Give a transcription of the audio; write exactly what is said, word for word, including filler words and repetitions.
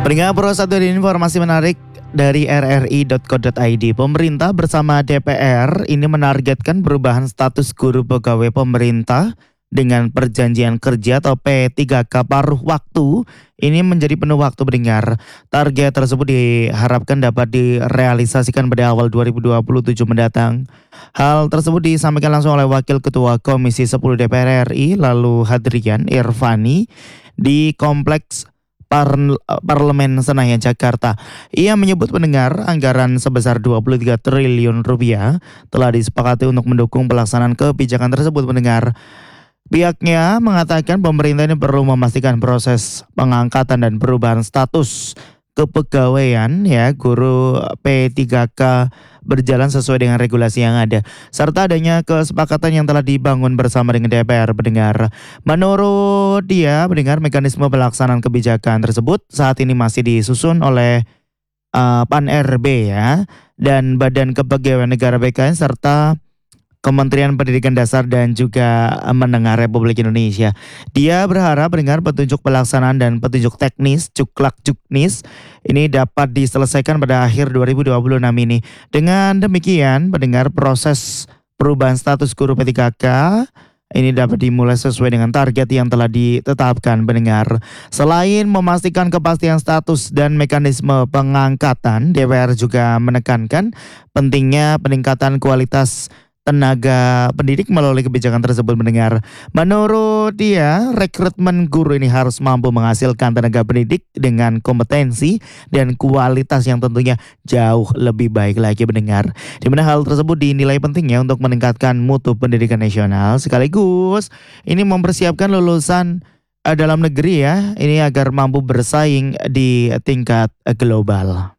Pendengar Pro, satu informasi menarik dari r r i titik co titik i d. Pemerintah bersama D P R ini menargetkan perubahan status guru pegawai pemerintah dengan perjanjian kerja atau P tiga K paruh waktu ini menjadi penuh waktu pendengar. Target tersebut diharapkan dapat direalisasikan pada awal dua ribu dua puluh tujuh mendatang. Hal tersebut disampaikan langsung oleh Wakil Ketua Komisi sepuluh D P R R I lalu Hadrian Irvani di Kompleks Par- Parlemen Senayan Jakarta. Ia menyebut pendengar anggaran sebesar dua puluh tiga triliun rupiah telah disepakati untuk mendukung pelaksanaan kebijakan tersebut pendengar. Pihaknya mengatakan pemerintah ini perlu memastikan proses pengangkatan dan perubahan status kepegawaian ya guru P tiga K berjalan sesuai dengan regulasi yang ada serta adanya kesepakatan yang telah dibangun bersama dengan D P R pendengar. Menurut dia pendengar mekanisme pelaksanaan kebijakan tersebut saat ini masih disusun oleh uh, Pan R B ya dan Badan Kepegawaian Negara B K N serta Kementerian Pendidikan Dasar dan juga Menengah Republik Indonesia. Dia berharap pendengar petunjuk pelaksanaan dan petunjuk teknis Cuklak Juknis ini dapat diselesaikan pada akhir dua ribu dua puluh enam ini. Dengan demikian pendengar proses perubahan status guru P tiga K ini dapat dimulai sesuai dengan target yang telah ditetapkan pendengar. Selain memastikan kepastian status dan mekanisme pengangkatan, D P R juga menekankan pentingnya peningkatan kualitas tenaga pendidik melalui kebijakan tersebut mendengar. Menurut dia, rekrutmen guru ini harus mampu menghasilkan tenaga pendidik dengan kompetensi dan kualitas yang tentunya jauh lebih baik lagi mendengar. Di mana hal tersebut dinilai pentingnya untuk meningkatkan mutu pendidikan nasional sekaligus ini mempersiapkan lulusan dalam negeri ya, ini agar mampu bersaing di tingkat global.